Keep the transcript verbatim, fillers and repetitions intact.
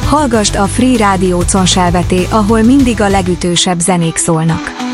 Hallgasd a Free Rádió Conselveté, ahol mindig a legütősebb zenék szólnak.